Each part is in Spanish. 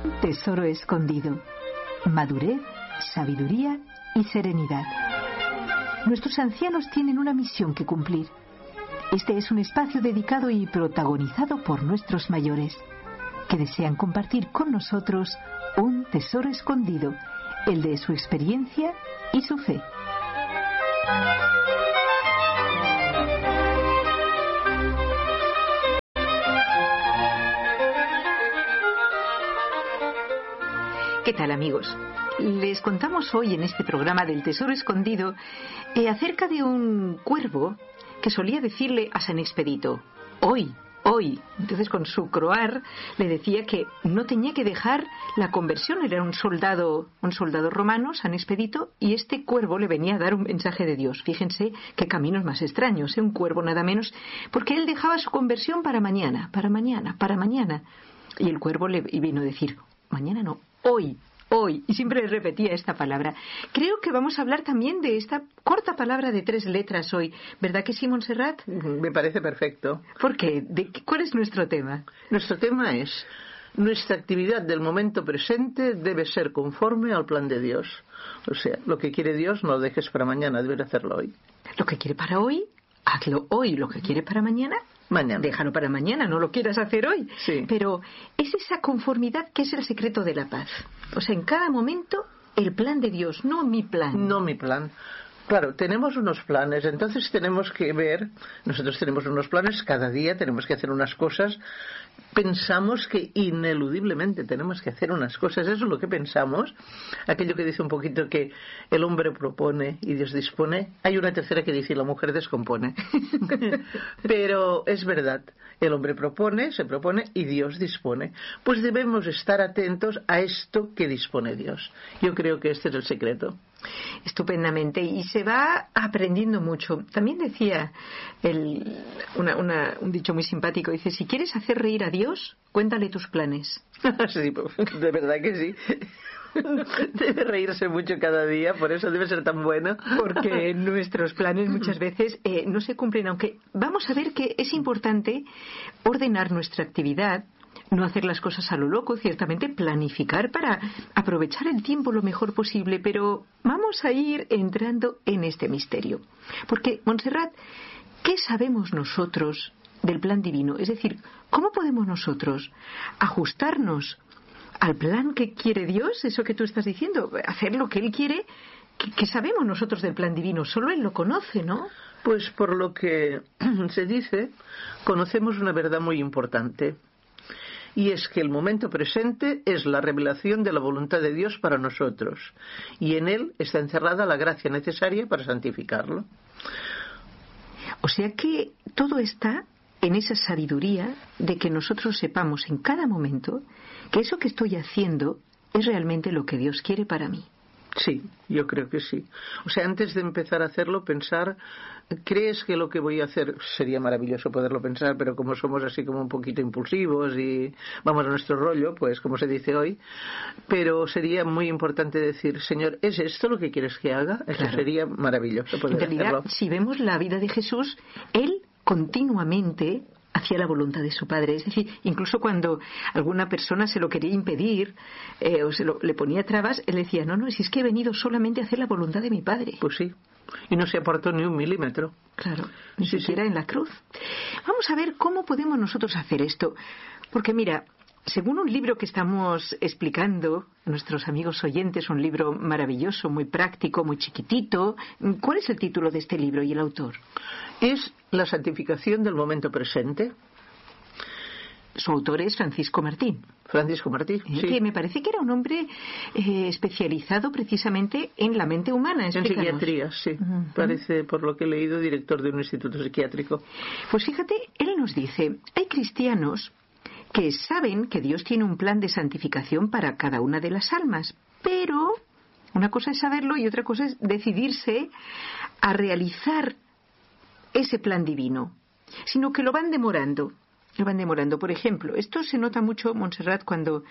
Tesoro escondido. Madurez, sabiduría y serenidad. Nuestros ancianos tienen una misión que cumplir. Este es un espacio dedicado y protagonizado por nuestros mayores, que desean compartir con nosotros un tesoro escondido, el de su experiencia y su fe. ¿Qué tal, amigos? Les contamos hoy en este programa del Tesoro Escondido acerca de un cuervo que solía decirle a San Expedito: hoy. Entonces, con su croar le decía que no tenía que dejar la conversión. Era un soldado romano, San Expedito, y este cuervo le venía a dar un mensaje de Dios. Fíjense qué caminos más extraños, un cuervo nada menos, porque él dejaba su conversión para mañana. Y el cuervo le vino a decir: mañana no, hoy. Y siempre le repetía esta palabra. Creo que vamos a hablar también de esta corta palabra de 3 letras hoy. ¿Verdad que sí, Montserrat? Me parece perfecto. ¿Por qué? ¿Cuál es nuestro tema? Nuestro tema es: nuestra actividad del momento presente debe ser conforme al plan de Dios. O sea, lo que quiere Dios no lo dejes para mañana, debes hacerlo hoy. Lo que quiere para hoy, hazlo hoy. Lo que quiere para mañana, déjalo para mañana, no lo quieras hacer hoy. Sí. Pero es esa conformidad que es el secreto de la paz. O sea, en cada momento el plan de Dios, no mi plan. No mi plan. Claro, tenemos unos planes, entonces tenemos que ver, nosotros tenemos unos planes, cada día tenemos que hacer unas cosas, pensamos que ineludiblemente tenemos que hacer unas cosas, eso es lo que pensamos, aquello que dice un poquito que el hombre propone y Dios dispone. Hay una tercera que dice: la mujer descompone. Pero es verdad, el hombre se propone y Dios dispone. Pues debemos estar atentos a esto que dispone Dios. Yo creo que este es el secreto. Estupendamente, y se va aprendiendo mucho. También decía un dicho muy simpático, dice: si quieres hacer reír a Dios, cuéntale tus planes. Sí, de verdad que sí. Debe reírse mucho cada día, por eso debe ser tan bueno. Porque nuestros planes muchas veces no se cumplen, aunque vamos a ver que es importante ordenar nuestra actividad, no hacer las cosas a lo loco, ciertamente planificar para aprovechar el tiempo lo mejor posible, pero vamos a ir entrando en este misterio. Porque, Montserrat, ¿qué sabemos nosotros del plan divino? Es decir, ¿cómo podemos nosotros ajustarnos al plan que quiere Dios? Eso que tú estás diciendo, hacer lo que Él quiere. ¿Qué sabemos nosotros del plan divino? Solo Él lo conoce, ¿no? Pues por lo que se dice, conocemos una verdad muy importante. Y es que el momento presente es la revelación de la voluntad de Dios para nosotros, y en él está encerrada la gracia necesaria para santificarlo. O sea que todo está en esa sabiduría de que nosotros sepamos en cada momento que eso que estoy haciendo es realmente lo que Dios quiere para mí. Sí, yo creo que sí. O sea, antes de empezar a hacerlo, pensar: ¿crees que lo que voy a hacer? Sería maravilloso poderlo pensar, pero como somos así como un poquito impulsivos y vamos a nuestro rollo, pues como se dice hoy, pero sería muy importante decir: Señor, ¿es esto lo que quieres que haga? Eso claro. Sería maravilloso poder hacerlo. En realidad, si vemos la vida de Jesús, Él continuamente hacía la voluntad de su Padre. Es decir, incluso cuando alguna persona se lo quería impedir o le ponía trabas, él decía: no, si es que he venido solamente a hacer la voluntad de mi Padre. Pues sí, y no se apartó ni un milímetro. Claro, ni siquiera en la cruz. Vamos a ver cómo podemos nosotros hacer esto, porque mira, según un libro que estamos explicando a nuestros amigos oyentes, un libro maravilloso, muy práctico, muy chiquitito. ¿Cuál es el título de este libro y el autor? Es La santificación del momento presente. Su autor es Francisco Martín. Francisco Martín, sí. Que me parece que era un hombre especializado precisamente en la mente humana. En psiquiatría, sí. Parece, por lo que he leído, director de un instituto psiquiátrico. Pues fíjate, él nos dice: hay cristianos que saben que Dios tiene un plan de santificación para cada una de las almas, pero una cosa es saberlo y otra cosa es decidirse a realizar ese plan divino, sino que lo van demorando. Por ejemplo, esto se nota mucho, Montserrat, cuando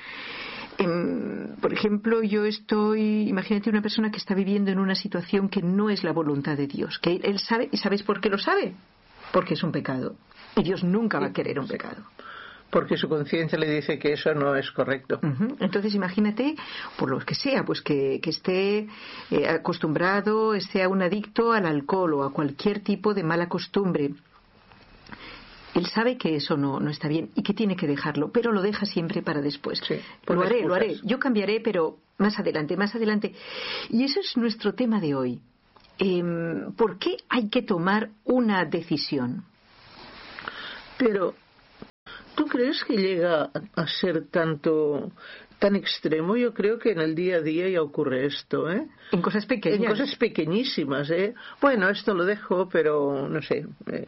por ejemplo imagínate una persona que está viviendo en una situación que no es la voluntad de Dios, que él sabe. ¿Y sabes por qué lo sabe? Porque es un pecado, y Dios nunca va a querer un pecado. Porque su conciencia le dice que eso no es correcto. Entonces imagínate, por lo que sea, pues que esté acostumbrado, sea un adicto al alcohol o a cualquier tipo de mala costumbre. Él sabe que eso no está bien y que tiene que dejarlo, pero lo deja siempre para después. Sí, lo haré. Yo cambiaré, pero más adelante. Y eso es nuestro tema de hoy. ¿Por qué hay que tomar una decisión? Pero, ¿tú crees que llega a ser tan extremo? Yo creo que en el día a día ya ocurre esto, ¿eh? En cosas pequeñas. En cosas pequeñísimas, ¿eh? Bueno, esto lo dejo, pero no sé,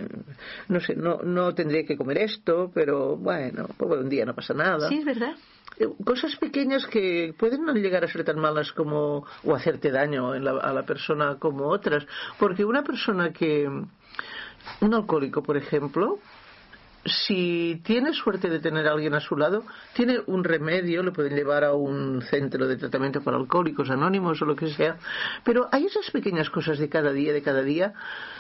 no tendría que comer esto, pero bueno, pues un día no pasa nada. Sí, es verdad. Cosas pequeñas que pueden no llegar a ser tan malas como o hacerte daño a la persona como otras, porque un alcohólico, por ejemplo, si tiene suerte de tener a alguien a su lado, tiene un remedio, le pueden llevar a un centro de tratamiento para alcohólicos anónimos o lo que sea, pero hay esas pequeñas cosas de cada día,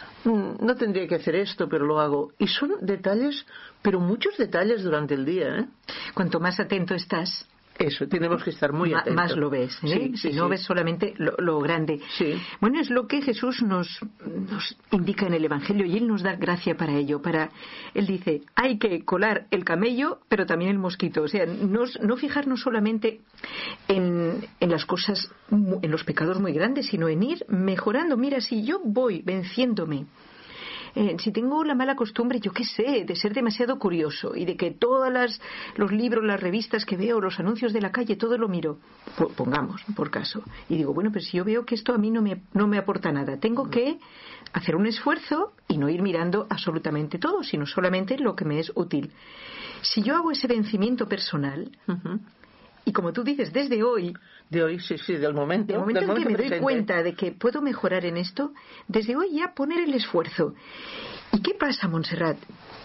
no tendría que hacer esto, pero lo hago, y son detalles, pero muchos detalles durante el día, ¿eh? Cuanto más atento estás, eso, tenemos que estar muy atentos. Más lo ves, ¿eh? Sí, no ves solamente lo grande. Sí. Bueno, es lo que Jesús nos indica en el Evangelio y Él nos da gracia para ello. Él dice, hay que colar el camello, pero también el mosquito. O sea, no fijarnos solamente en las cosas, en los pecados muy grandes, sino en ir mejorando. Mira, si yo voy venciéndome, si tengo la mala costumbre, yo qué sé, de ser demasiado curioso y de que todos los libros, las revistas que veo, los anuncios de la calle, todo lo miro, pongamos, por caso, y digo, bueno, pero si yo veo que esto a mí no me aporta nada, tengo que hacer un esfuerzo y no ir mirando absolutamente todo, sino solamente lo que me es útil. Si yo hago ese vencimiento personal, y como tú dices, desde hoy, del momento en que me doy cuenta de que puedo mejorar en esto, desde hoy ya poner el esfuerzo. ¿Y qué pasa, Montserrat?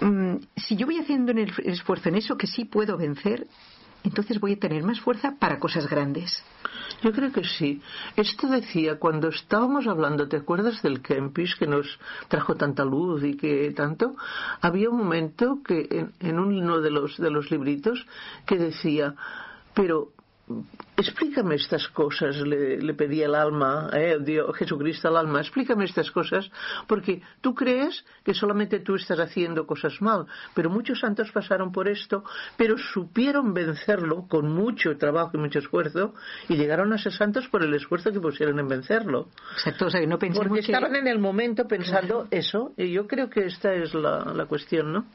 Si yo voy haciendo el esfuerzo en eso que sí puedo vencer, entonces voy a tener más fuerza para cosas grandes. Yo creo que sí. Esto decía, cuando estábamos hablando, ¿te acuerdas del Kempis que nos trajo tanta luz y que tanto? Había un momento que en uno de los libritos que decía, pero explícame estas cosas, le pedía el alma, Dios, Jesucristo al alma, explícame estas cosas, porque tú crees que solamente tú estás haciendo cosas mal, pero muchos santos pasaron por esto, pero supieron vencerlo con mucho trabajo y mucho esfuerzo, y llegaron a ser santos por el esfuerzo que pusieron en vencerlo. Exacto, o sea, que no pensemos porque estaban en el momento pensando eso, y yo creo que esta es la cuestión, ¿no?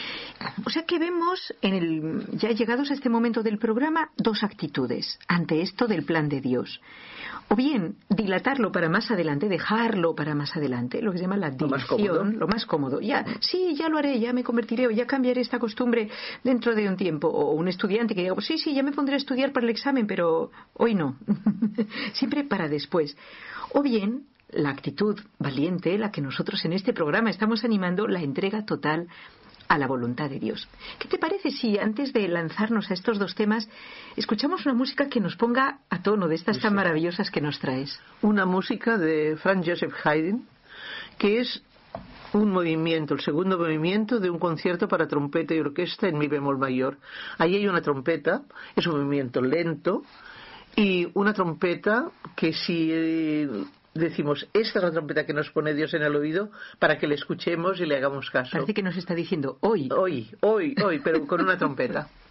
O sea que vemos, ya llegados a este momento del programa, dos actitudes ante esto del plan de Dios. O bien, dilatarlo para más adelante, dejarlo para más adelante, lo que se llama la dilación, lo más cómodo. Ya lo haré, ya me convertiré o ya cambiaré esta costumbre dentro de un tiempo. O un estudiante que diga, pues sí, ya me pondré a estudiar para el examen, pero hoy no. Siempre para después. O bien, la actitud valiente, la que nosotros en este programa estamos animando, la entrega total a la voluntad de Dios. ¿Qué te parece si antes de lanzarnos a estos dos temas escuchamos una música que nos ponga a tono de estas tan maravillosas que nos traes? Una música de Franz Joseph Haydn, que es un movimiento, el segundo movimiento de un concierto para trompeta y orquesta en mi bemol mayor. Ahí hay una trompeta, es un movimiento lento, y una trompeta que si decimos, esta es la trompeta que nos pone Dios en el oído para que le escuchemos y le hagamos caso. Parece que nos está diciendo hoy, pero con una trompeta.